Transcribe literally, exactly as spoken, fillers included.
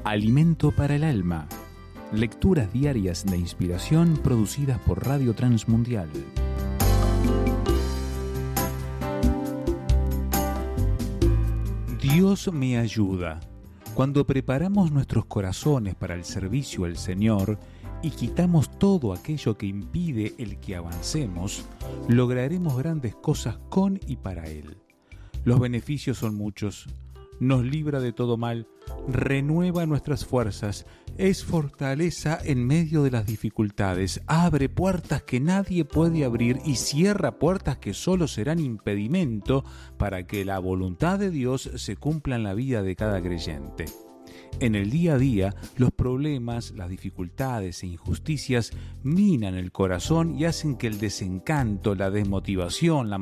Alimento para el alma. Lecturas diarias de inspiración producidas por Radio Transmundial. Dios me ayuda. Cuando preparamos nuestros corazones para el servicio al Señor y quitamos todo aquello que impide el que avancemos, lograremos grandes cosas con y para Él. Los beneficios son muchos. Nos libra de todo mal, renueva nuestras fuerzas, es fortaleza en medio de las dificultades, abre puertas que nadie puede abrir y cierra puertas que solo serán impedimento para que la voluntad de Dios se cumpla en la vida de cada creyente. En el día a día, los problemas, las dificultades e injusticias minan el corazón y hacen que el desencanto, la desmotivación, la